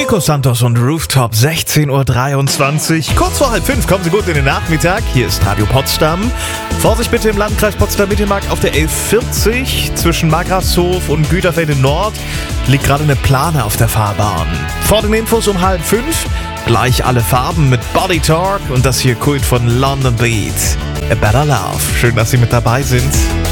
Nico Santos und Rooftop, 16:23 Uhr. Kurz vor 4:30 kommen Sie gut in den Nachmittag. Hier ist Radio Potsdam. Vorsicht bitte im Landkreis Potsdam-Mittelmark auf der 1140 zwischen Margrasshof und Güterfelde Nord. Liegt gerade eine Plane auf der Fahrbahn. Vor den Infos um 4:30 gleich alle Farben mit Body Talk und das hier Kult von London Beat. A Better Love. Schön, dass Sie mit dabei sind.